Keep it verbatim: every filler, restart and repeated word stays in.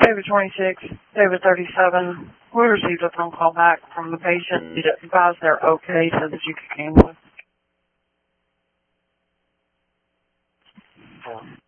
David twenty-six, David thirty-seven. We received a phone call back from the patient that advised they're okay so that you could cancel.